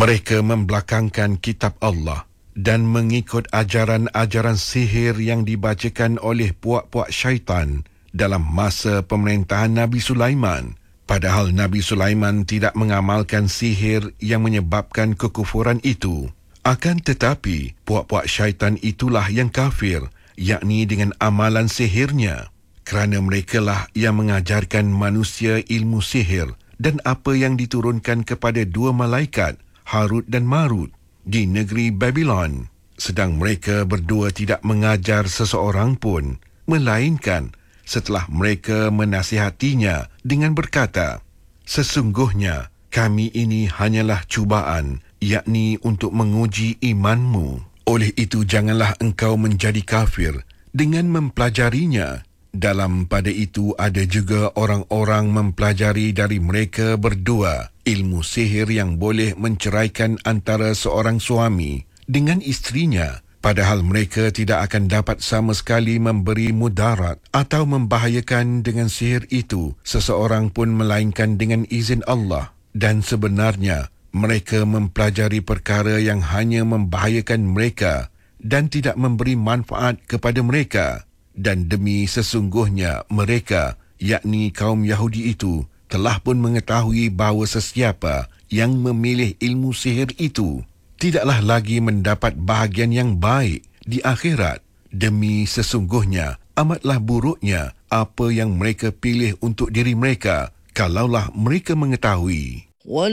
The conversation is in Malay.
Mereka membelakangkan kitab Allah dan mengikut ajaran-ajaran sihir yang dibacakan oleh puak-puak syaitan dalam masa pemerintahan Nabi Sulaiman. Padahal Nabi Sulaiman tidak mengamalkan sihir yang menyebabkan kekufuran itu. Akan tetapi, puak-puak syaitan itulah yang kafir, yakni dengan amalan sihirnya. Kerana merekalah yang mengajarkan manusia ilmu sihir dan apa yang diturunkan kepada dua malaikat, Harut dan Marut, di negeri Babylon. Sedang mereka berdua tidak mengajar seseorang pun, melainkan setelah mereka menasihatinya dengan berkata, "Sesungguhnya kami ini hanyalah cubaan, yakni untuk menguji imanmu. Oleh itu janganlah engkau menjadi kafir dengan mempelajarinya." Dalam pada itu ada juga orang-orang mempelajari dari mereka berdua ilmu sihir yang boleh menceraikan antara seorang suami dengan isterinya, padahal mereka tidak akan dapat sama sekali memberi mudarat atau membahayakan dengan sihir itu seseorang pun melainkan dengan izin Allah. Dan sebenarnya mereka mempelajari perkara yang hanya membahayakan mereka dan tidak memberi manfaat kepada mereka. Dan demi sesungguhnya mereka, yakni kaum Yahudi itu, telah pun mengetahui bahawa sesiapa yang memilih ilmu sihir itu tidaklah lagi mendapat bahagian yang baik di akhirat. Demi sesungguhnya amatlah buruknya apa yang mereka pilih untuk diri mereka, kalaulah mereka mengetahui.